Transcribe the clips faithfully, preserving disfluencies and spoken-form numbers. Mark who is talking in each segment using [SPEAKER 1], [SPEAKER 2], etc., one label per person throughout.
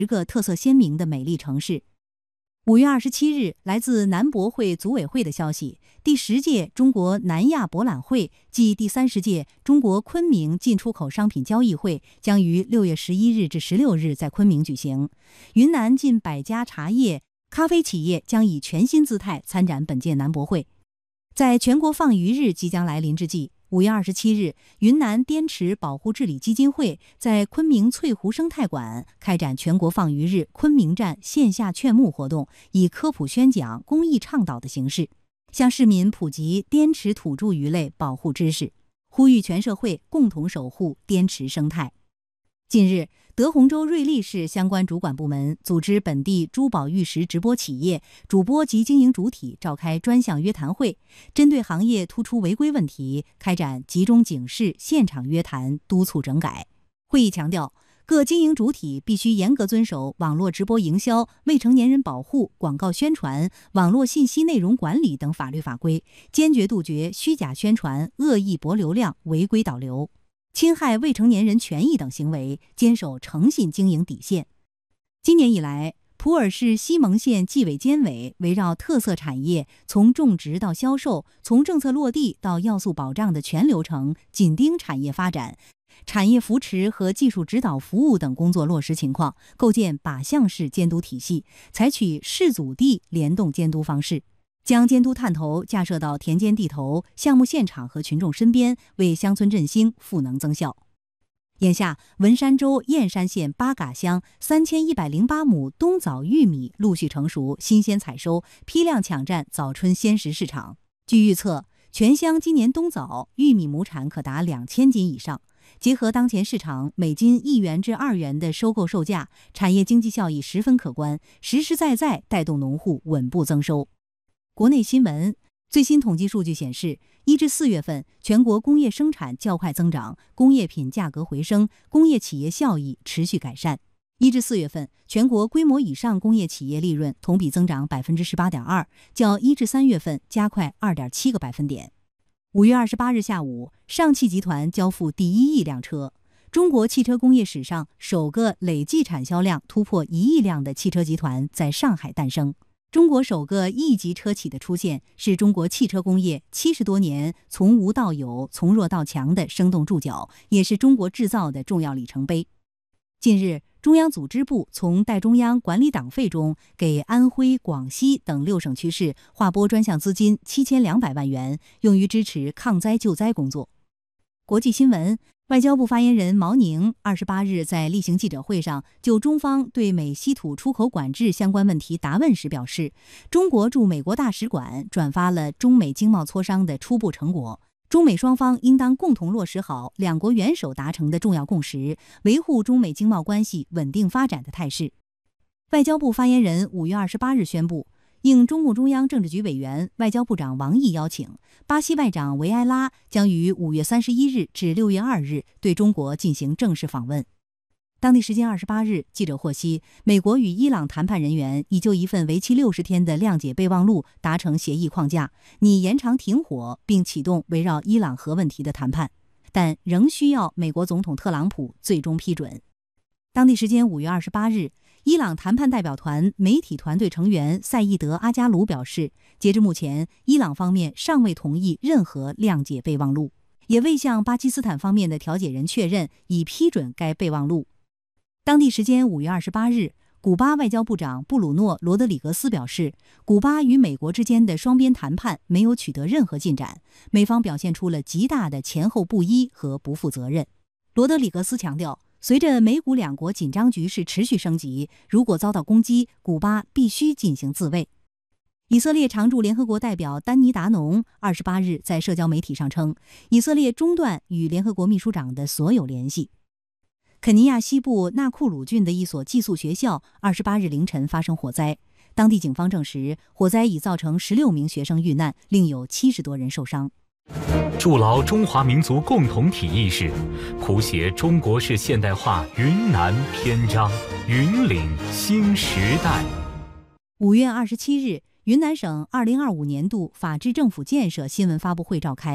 [SPEAKER 1] 十个特色鲜明的美丽城市。五月二十七日，来自南博会组委会的消息，第十届中国南亚博览会暨第三十届中国昆明进出口商品交易会将于六月十一日至十六日在昆明举行。云南近百家茶叶、咖啡企业将以全新姿态参展本届南博会。在全国放鱼日即将来临之际，五月二十七日，云南滇池保护治理基金会在昆明翠湖生态馆开展全国放鱼日昆明站线下劝募活动，以科普宣讲、公益倡导的形式，向市民普及滇池土著鱼类保护知识，呼吁全社会共同守护滇池生态。近日，德宏州瑞丽市相关主管部门组织本地珠宝玉石直播企业、主播及经营主体召开专项约谈会，针对行业突出违规问题，开展集中警示、现场约谈，督促整改。会议强调，各经营主体必须严格遵守网络直播营销、未成年人保护、广告宣传、网络信息内容管理等法律法规，坚决杜绝虚假宣传、恶意博流量、违规导流、侵害未成年人权益等行为，坚守诚信经营底线。今年以来，普洱市西蒙县纪委监委围绕特色产业从种植到销售、从政策落地到要素保障的全流程，紧盯产业发展、产业扶持和技术指导服务等工作落实情况，构建靶向式监督体系，采取市组地联动监督方式，将监督探头架设到田间地头、项目现场和群众身边，为乡村振兴赋能增效。眼下，文山州燕山县八嘎乡三千一百零八亩冬枣玉米陆续成熟，新鲜采收，批量抢占早春鲜食市场。据预测，全乡今年冬枣、玉米亩产可达两千斤以上。结合当前市场每斤一元至二元的收购售价，产业经济效益十分可观，实实在在带动农户稳步增收。国内新闻。最新统计数据显示，一至四月份，全国工业生产较快增长，工业品价格回升，工业企业效益持续改善。一至四月份，全国规模以上工业企业利润同比增长百分之十八点二，较一至三月份加快二点七个百分点。五月二十八日下午，上汽集团交付第一亿辆车，中国汽车工业史上首个累计产销量突破一亿辆的汽车集团在上海诞生。中国首个 E 级车企的出现，是中国汽车工业七十多年从无到有、从弱到强的生动注脚，也是中国制造的重要里程碑。近日，中央组织部从代中央管理党费中给安徽、广西等六省区市划拨专项资金七千两百万元，用于支持抗灾救灾工作。国际新闻。外交部发言人毛宁二十八日在例行记者会上就中方对美稀土出口管制相关问题答问时表示，中国驻美国大使馆转发了中美经贸磋商的初步成果，中美双方应当共同落实好两国元首达成的重要共识，维护中美经贸关系稳定发展的态势。外交部发言人五月二十八日宣布，应中共中央政治局委员、外交部长王毅邀请，巴西外长维埃拉将于五月三十一日至六月二日对中国进行正式访问。当地时间二十八日，记者获悉，美国与伊朗谈判人员已就一份为期六十天的谅解备忘录达成协议框架，拟延长停火并启动围绕伊朗核问题的谈判，但仍需要美国总统特朗普最终批准。当地时间五月二十八日，伊朗谈判代表团媒体团队成员赛义德·阿加鲁表示，截至目前，伊朗方面尚未同意任何谅解备忘录，也未向巴基斯坦方面的调解人确认已批准该备忘录。当地时间五月二十八日，古巴外交部长布鲁诺·罗德里格斯表示，古巴与美国之间的双边谈判没有取得任何进展，美方表现出了极大的前后不一和不负责任。罗德里格斯强调，随着美古两国紧张局势持续升级，如果遭到攻击，古巴必须进行自卫。以色列常驻联合国代表丹尼达农二十八日在社交媒体上称，以色列中断与联合国秘书长的所有联系。肯尼亚西部纳库鲁郡的一所寄宿学校二十八日凌晨发生火灾，当地警方证实，火灾已造成十六名学生遇难，另有七十多人受伤。
[SPEAKER 2] 筑牢中华民族共同体意识，谱写中国式现代化云南篇章，云岭新时代。
[SPEAKER 1] 五月二十七日，云南省二零二五年度法治政府建设新闻发布会召开。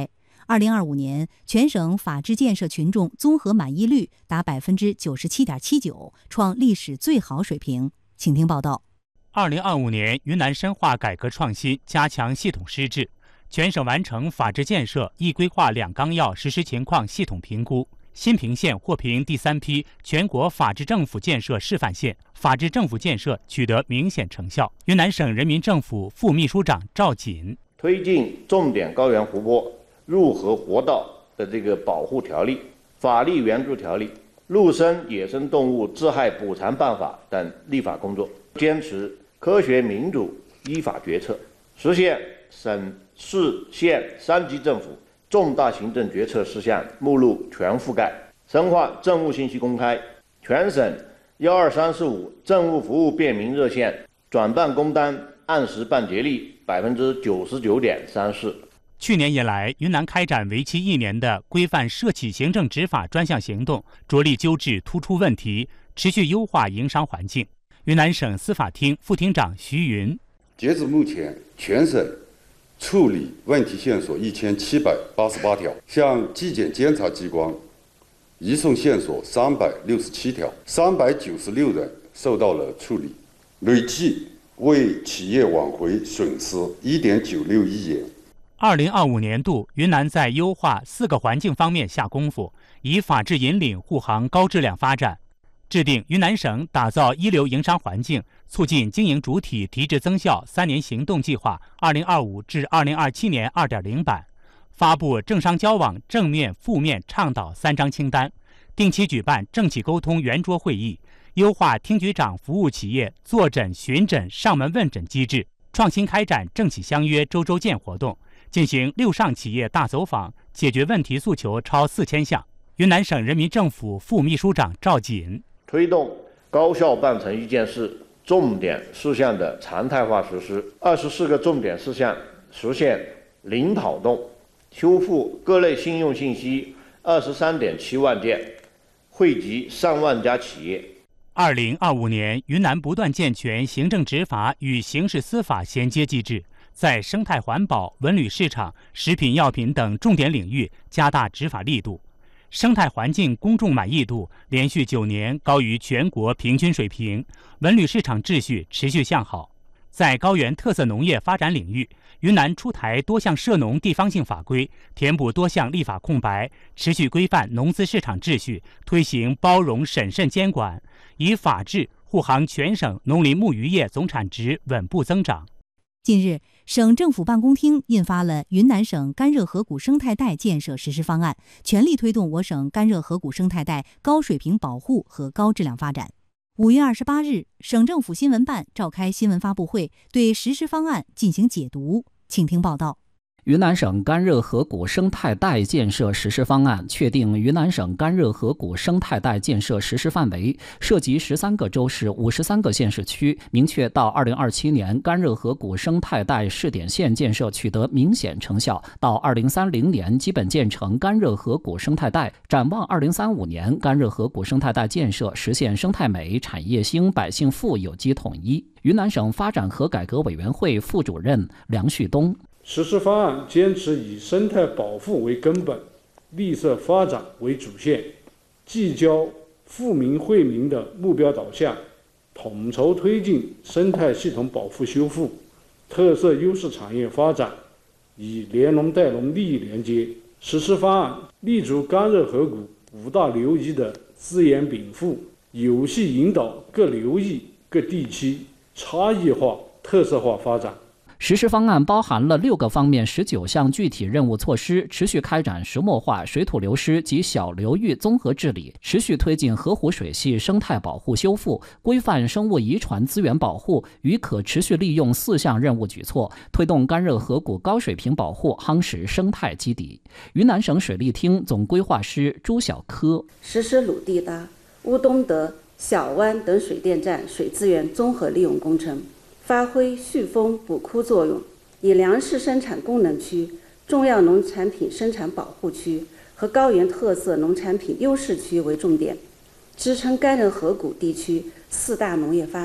[SPEAKER 1] 二零二五年，全省法治建设群众综合满意率达百分之九十七点七九，创历史最好水平。请听报道。
[SPEAKER 3] 二零二五年，云南深化改革创新，加强系统施治，全省完成法治建设一规划两纲要实施情况系统评估。新平县获评第三批全国法治政府建设示范县，法治政府建设取得明显成效。云南省人民政府副秘书长赵锦
[SPEAKER 4] 推进重点高原湖泊入河活道的这个保护条例、法律援助条例、陆生野生动物致害补偿办法等立法工作，坚持科学民主依法决策，实现省市县三级政府重大行政决策事项目录全覆盖，深化政务信息公开。全省一二三四五政务服务便民热线转办工单按时办结率百分之九十九点三四。
[SPEAKER 3] 去年以来，云南开展为期一年的规范涉企行政执法专项行动，着力纠治突出问题，持续优化营商环境。云南省司法厅副厅长徐云：
[SPEAKER 5] 截至目前，全省处理问题线索一千七百八十八条，向纪检监察机关移送线索三百六十七条，三百九十六人受到了处理，累计为企业挽回损失一点九六亿元。
[SPEAKER 3] 二零二五年度，云南在优化四个环境方面下功夫，以法治引领护航高质量发展，制定云南省打造一流营商环境、促进经营主体提质增效三年行动计划（二零二五至二零二七年 二点零 版），发布政商交往正面、负面倡导三张清单，定期举办政企沟通圆桌会议，优化厅局长服务企业坐诊、巡诊、上门问诊机制，创新开展政企相约周周见活动，进行六上企业大走访，解决问题诉求超四千项。云南省人民政府副秘书长赵锦：
[SPEAKER 4] 推动高效办成一件事重点事项的常态化实施，二十四个重点事项实现零跑动，修复各类信用信息二十三点七万件，惠及上万家企业。
[SPEAKER 3] 二零二五年，云南不断健全行政执法与刑事司法衔接机制，在生态环保、文旅市场、食品药品等重点领域加大执法力度。生态环境公众满意度连续九年高于全国平均水平，文旅市场秩序持续向好。在高原特色农业发展领域，云南出台多项涉农地方性法规，填补多项立法空白，持续规范农资市场秩序，推行包容审慎监管，以法治护航全省农林牧渔业总产值稳步增长。
[SPEAKER 1] 近日，省政府办公厅印发了《云南省干热河谷生态带建设实施方案》，全力推动我省干热河谷生态带高水平保护和高质量发展。五月二十八日，省政府新闻办召开新闻发布会，对实施方案进行解读。请听报道。
[SPEAKER 6] 云南省干热河谷生态带建设实施方案确定云南省干热河谷生态带建设实施范围，涉及十三个州市、五十三个县市区，明确到二零二七年干热河谷生态带试点县建设取得明显成效，到二零三零年基本建成干热河谷生态带，展望二零三五年干热河谷生态带建设实现生态美、产业兴、百姓富有机统一。云南省发展和改革委员会副主任梁旭东：
[SPEAKER 7] 实施方案坚持以生态保护为根本，绿色发展为主线，聚焦富民惠民的目标导向，统筹推进生态系统保护修复、特色优势产业发展，以连农带农利益连接。实施方案立足干热河谷五大流域的资源禀赋，有序引导各流域、各地区差异化、特色化发展。
[SPEAKER 6] 实施方案包含了六个方面十九项具体任务措施，持续开展石墨化、水土流失及小流域综合治理，持续推进河湖水系生态保护修复，规范生物遗传资源保护与可持续利用四项任务举措，推动干热河谷高水平保护夯实生态基底。云南省水利厅总规划师朱小科：
[SPEAKER 8] 实施鲁地搭、乌东德、小湾等水电站水资源综合利用工程，发挥蓄丰补枯作用，以粮食生产功能区、重要农产品生产保护区和高原特色农产品优势区为重点，支撑干热河谷地区四大农业发展。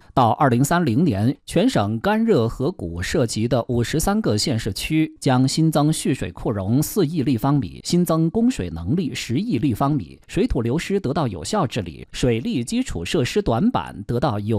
[SPEAKER 6] 到二零三零年，全省干热河谷涉及的五十三个县市区将新增蓄水库容四亿立方米，新增供水能力十亿立方米，水土流失得到有效治理，水利基础设施短板得到有